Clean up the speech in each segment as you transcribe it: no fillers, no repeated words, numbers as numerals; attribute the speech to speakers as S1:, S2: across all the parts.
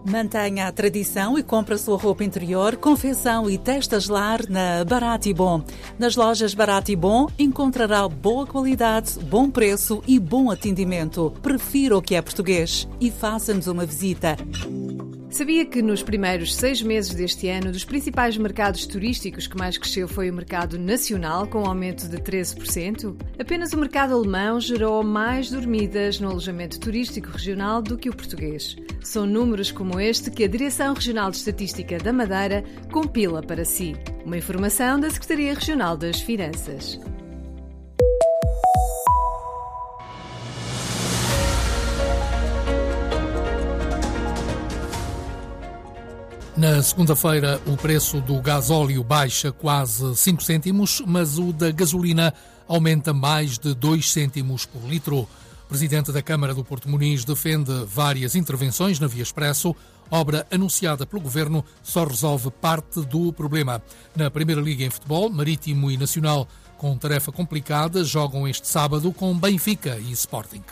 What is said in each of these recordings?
S1: Mantenha a tradição e compre a sua roupa interior, confecção e testas lar na Barato e Bom. Nas lojas Barato e Bom encontrará boa qualidade, bom preço e bom atendimento. Prefira o que é português e faça-nos uma visita.
S2: Sabia que nos primeiros 6 meses deste ano, dos principais mercados turísticos que mais cresceu foi o mercado nacional, com um aumento de 13%? Apenas o mercado alemão gerou mais dormidas no alojamento turístico regional do que o português. São números como este que a Direção Regional de Estatística da Madeira compila para si. Uma informação da Secretaria Regional das Finanças.
S3: Na segunda-feira, o preço do gasóleo baixa quase 5 cêntimos, mas o da gasolina aumenta mais de 2 cêntimos por litro. O presidente da Câmara do Porto Muniz defende várias intervenções na Via Expresso. Obra anunciada pelo Governo só resolve parte do problema. Na Primeira Liga em futebol, Marítimo e Nacional, com tarefa complicada, jogam este sábado com Benfica e Sporting.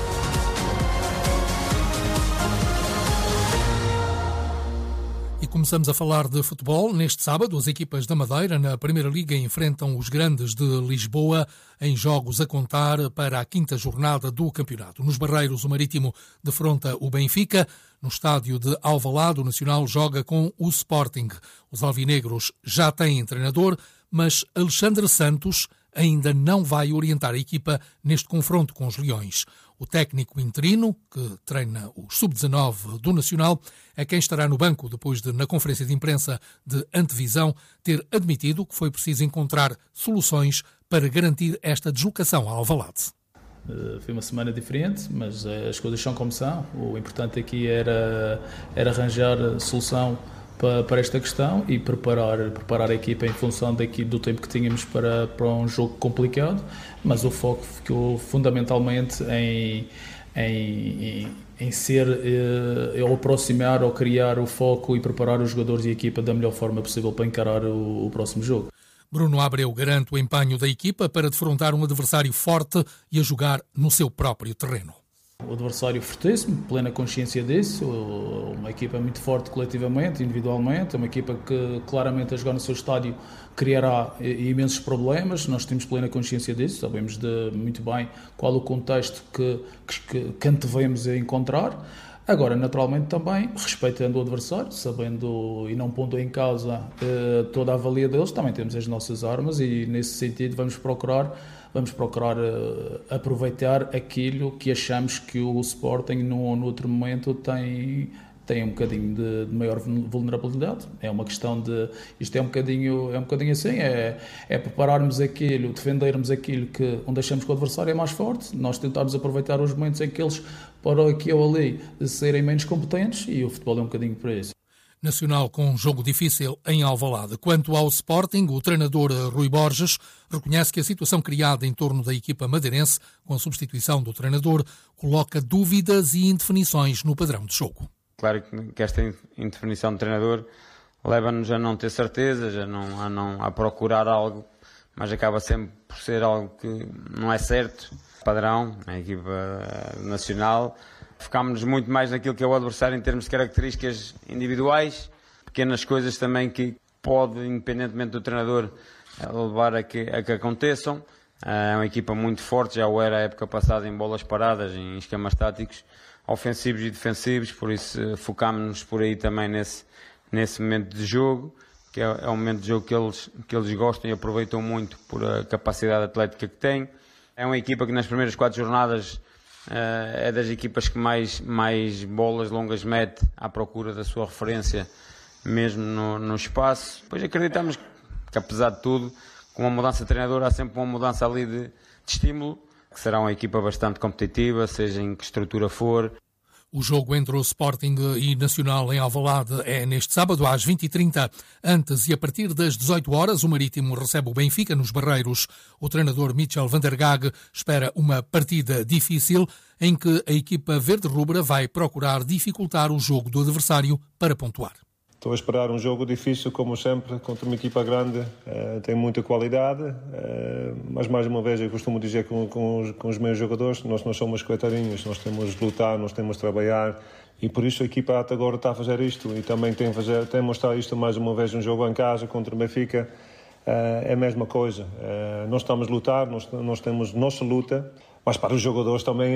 S3: E começamos a falar de futebol. Neste sábado, as equipas da Madeira, na Primeira Liga, enfrentam os grandes de Lisboa em jogos a contar para a 5ª jornada do campeonato. Nos Barreiros, o Marítimo defronta o Benfica. No estádio de Alvalade, o Nacional joga com o Sporting. Os alvinegros já têm treinador, mas Alexandre Santos ainda não vai orientar a equipa neste confronto com os Leões. O técnico interino, que treina os sub-19 do Nacional, é quem estará no banco depois de, na conferência de imprensa de antevisão, ter admitido que foi preciso encontrar soluções para garantir esta deslocação a Alvalade.
S4: Foi uma semana diferente, mas as coisas são como são. O importante aqui era arranjar solução para esta questão e preparar a equipa em função do tempo que tínhamos para um jogo complicado, mas o foco ficou fundamentalmente em aproximar ou criar o foco e preparar os jogadores e a equipa da melhor forma possível para encarar o próximo jogo.
S3: Bruno Abreu garante o empenho da equipa para defrontar um adversário forte e a jogar no seu próprio terreno.
S4: O adversário fortíssimo, plena consciência disso, uma equipa muito forte coletivamente, individualmente, uma equipa que claramente a jogar no seu estádio criará imensos problemas, nós temos plena consciência disso, sabemos muito bem qual o contexto que antevemos a encontrar. Agora, naturalmente também, respeitando o adversário, sabendo e não pondo em causa toda a valia deles, também temos as nossas armas e nesse sentido vamos procurar aproveitar aquilo que achamos que o Sporting no outro momento tem um bocadinho de maior vulnerabilidade. É uma questão de... Isto é um bocadinho assim, é prepararmos aquilo, defendermos aquilo onde achamos que o adversário é mais forte, nós tentarmos aproveitar os momentos em que eles, para aqui ou ali, serem menos competentes, e o futebol é um bocadinho para isso.
S3: Nacional com um jogo difícil em Alvalade. Quanto ao Sporting, o treinador Rui Borges reconhece que a situação criada em torno da equipa madeirense, com a substituição do treinador, coloca dúvidas e indefinições no padrão de jogo.
S5: Claro que esta indefinição do treinador leva-nos a não ter certezas, a procurar algo, mas acaba sempre por ser algo que não é certo. Padrão, a equipa nacional, focámos-nos muito mais naquilo que é o adversário em termos de características individuais, pequenas coisas também que pode, independentemente do treinador, levar a que aconteçam. É uma equipa muito forte, já o era a época passada em bolas paradas, em esquemas táticos, ofensivos e defensivos, por isso focámos-nos por aí também nesse momento de jogo, que é um momento de jogo que eles gostam e aproveitam muito por a capacidade atlética que têm. É uma equipa que nas primeiras 4 jornadas é das equipas que mais bolas longas mete à procura da sua referência, mesmo no espaço. Depois acreditamos que apesar de tudo, com uma mudança de treinador, há sempre uma mudança ali de estímulo, que será uma equipa bastante competitiva, seja em que estrutura for.
S3: O jogo entre o Sporting e Nacional em Alvalade é neste sábado às 20h30. Antes e a partir das 18 horas, o Marítimo recebe o Benfica nos Barreiros. O treinador Michel van der Gaag espera uma partida difícil em que a equipa verde-rubra vai procurar dificultar o jogo do adversário para pontuar.
S6: Estou a esperar um jogo difícil, como sempre, contra uma equipa grande, tem muita qualidade, mas mais uma vez eu costumo dizer com os meus jogadores, nós não somos coitadinhos, nós temos de lutar, nós temos de trabalhar E por isso a equipa até agora está a fazer isto e também tem a mostrar isto mais uma vez um jogo em casa contra o Benfica. É a mesma coisa. Nós estamos a lutar, nós temos nossa luta, mas para os jogadores também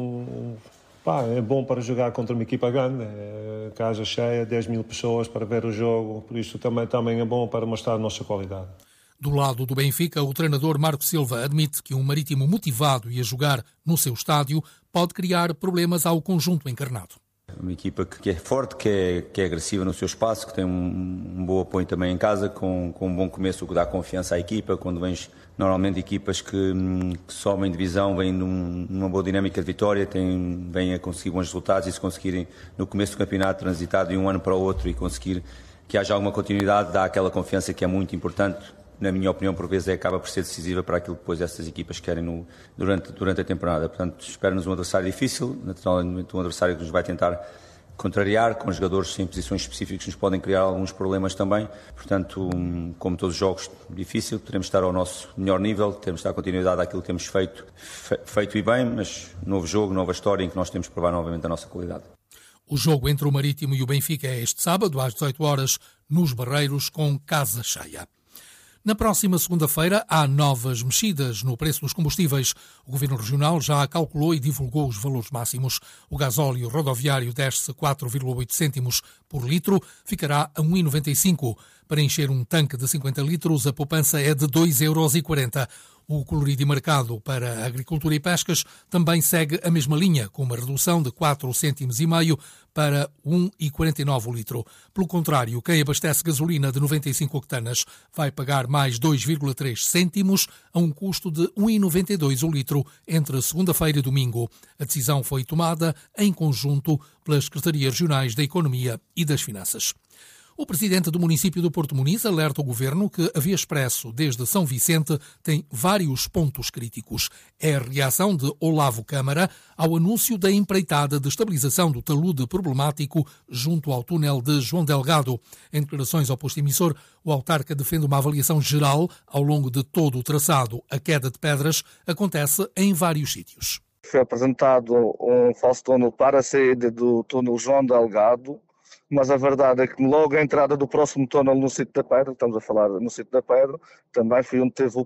S6: é bom para jogar contra uma equipa grande. Casa cheia, 10 mil pessoas para ver o jogo, por isso também é bom para mostrar a nossa qualidade.
S3: Do lado do Benfica, o treinador Marco Silva admite que um Marítimo motivado e a jogar no seu estádio pode criar problemas ao conjunto encarnado.
S7: Uma equipa que é forte, que é agressiva no seu espaço, que tem um bom apoio também em casa, com um bom começo, o que dá confiança à equipa. Quando vens, normalmente, equipas que sobem divisão, vêm numa boa dinâmica de vitória, vêm a conseguir bons resultados e se conseguirem, no começo do campeonato, transitar de um ano para o outro e conseguir que haja alguma continuidade, dá aquela confiança que é muito importante. Na minha opinião, por vezes, acaba por ser decisiva para aquilo que depois essas equipas querem durante a temporada. Portanto, espera-nos um adversário difícil, naturalmente um adversário que nos vai tentar contrariar, com jogadores em posições específicas que nos podem criar alguns problemas também. Portanto, como todos os jogos, difícil, teremos de estar ao nosso melhor nível, teremos de dar continuidade àquilo que temos feito e bem, mas novo jogo, nova história em que nós temos de provar novamente a nossa qualidade.
S3: O jogo entre o Marítimo e o Benfica é este sábado, às 18 horas, nos Barreiros, com casa cheia. Na próxima segunda-feira há novas mexidas no preço dos combustíveis. O Governo Regional já calculou e divulgou os valores máximos. O gasóleo rodoviário desce 4,8 cêntimos por litro, ficará a 1,95. Para encher um tanque de 50 litros, a poupança é de 2,40 €. O colorido e mercado para a agricultura e pescas também segue a mesma linha, com uma redução de 4,5 cêntimos para 1,49 o litro. Pelo contrário, quem abastece gasolina de 95 octanas vai pagar mais 2,3 cêntimos a um custo de 1,92 o litro entre segunda-feira e domingo. A decisão foi tomada em conjunto pelas Secretarias Regionais da Economia e das Finanças. O presidente do município do Porto Muniz alerta o governo que a Via Expresso, desde São Vicente, tem vários pontos críticos. É a reação de Olavo Câmara ao anúncio da empreitada de estabilização do talude problemático junto ao túnel de João Delgado. Em declarações ao posto emissor, o autarca defende uma avaliação geral ao longo de todo o traçado. A queda de pedras acontece em vários sítios.
S8: Foi apresentado um falso túnel para a saída do túnel João Delgado, mas a verdade é que logo a entrada do próximo túnel no sítio da Pedra, estamos a falar no sítio da Pedra, também foi onde teve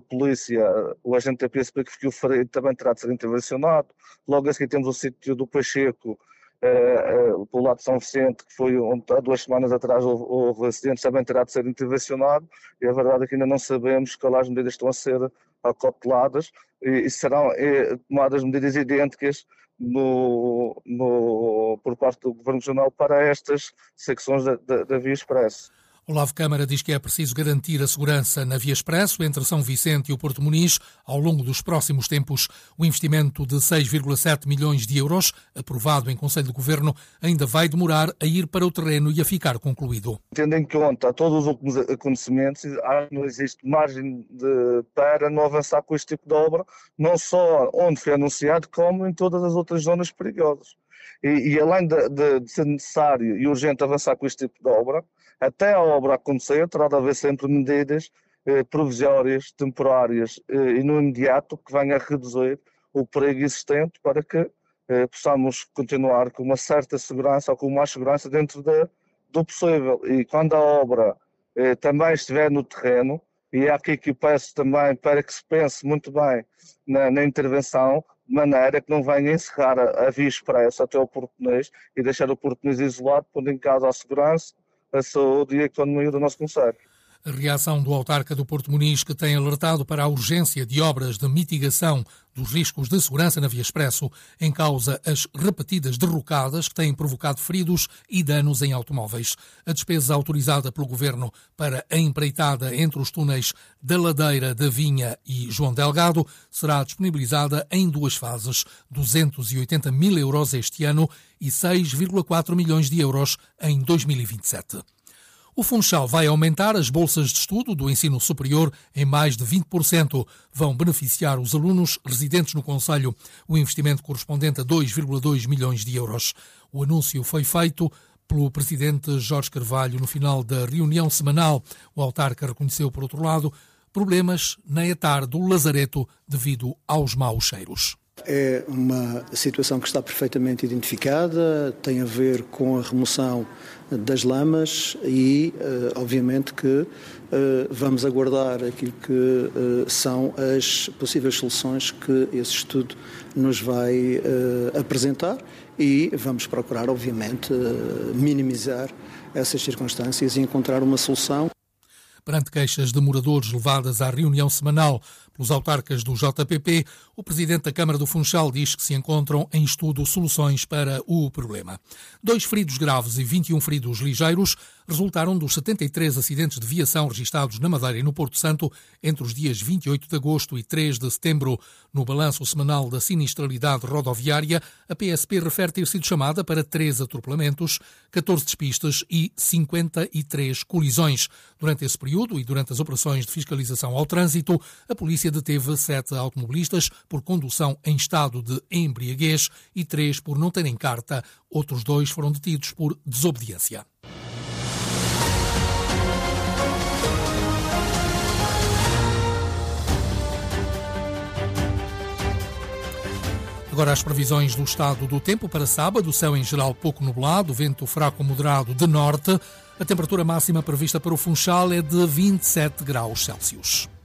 S8: o agente da PSP que ficou ferido, também terá de ser intervencionado. Logo a seguir temos o sítio do Pacheco, pelo lado de São Vicente, que foi onde há 2 semanas atrás houve acidentes, também terá de ser intervencionado, e a verdade é que ainda não sabemos quais medidas estão a ser acauteladas e serão tomadas medidas idênticas por parte do Governo Regional para estas secções da Via Expresso.
S3: Olavo Câmara diz que é preciso garantir a segurança na Via Expresso entre São Vicente e o Porto Muniz ao longo dos próximos tempos. O investimento de 6,7 milhões de euros, aprovado em Conselho de Governo, ainda vai demorar a ir para o terreno e a ficar concluído.
S8: Tendo em conta todos os últimos acontecimentos, não existe margem para não avançar com este tipo de obra, não só onde foi anunciado, como em todas as outras zonas perigosas. E além de ser necessário e urgente avançar com este tipo de obra, até a obra acontecer, terá de haver sempre medidas provisórias, temporárias e no imediato que venham a reduzir o perigo existente para que possamos continuar com uma certa segurança ou com mais segurança dentro do possível. E quando a obra também estiver no terreno, e é aqui que eu peço também para que se pense muito bem na intervenção, de maneira que não venha encerrar a Via Expresso até o Porto Muniz e deixar o Porto Muniz isolado, pondo em causa a segurança, a saúde e a economia do nosso concelho.
S3: A reação do autarca do Porto Muniz, que tem alertado para a urgência de obras de mitigação dos riscos de segurança na Via Expresso, em causa as repetidas derrocadas que têm provocado feridos e danos em automóveis. A despesa autorizada pelo Governo para a empreitada entre os túneis da Ladeira, da Vinha e João Delgado será disponibilizada em 2 fases, 280 mil euros este ano e 6,4 milhões de euros em 2027. O Funchal vai aumentar as bolsas de estudo do ensino superior em mais de 20%. Vão beneficiar os alunos residentes no concelho. O investimento correspondente a 2,2 milhões de euros. O anúncio foi feito pelo presidente Jorge Carvalho no final da reunião semanal. O autarca reconheceu, por outro lado, problemas na etar do Lazareto devido aos maus cheiros.
S9: É uma situação que está perfeitamente identificada, tem a ver com a remoção das lamas e, obviamente, que vamos aguardar aquilo que são as possíveis soluções que esse estudo nos vai apresentar e vamos procurar, obviamente, minimizar essas circunstâncias e encontrar uma solução.
S3: Perante queixas de moradores levadas à reunião semanal pelos autarcas do JPP, o presidente da Câmara do Funchal diz que se encontram em estudo soluções para o problema. 2 feridos graves e 21 feridos ligeiros resultaram dos 73 acidentes de viação registados na Madeira e no Porto Santo entre os dias 28 de agosto e 3 de setembro. No balanço semanal da sinistralidade rodoviária, a PSP refere ter sido chamada para 3 atropelamentos, 14 despistas e 53 colisões. Durante esse período e durante as operações de fiscalização ao trânsito, a polícia deteve 7 automobilistas por condução em estado de embriaguez e 3 por não terem carta. Outros 2 foram detidos por desobediência. Agora as previsões do estado do tempo para sábado. Céu em geral pouco nublado, vento fraco moderado de norte. A temperatura máxima prevista para o Funchal é de 27 graus Celsius.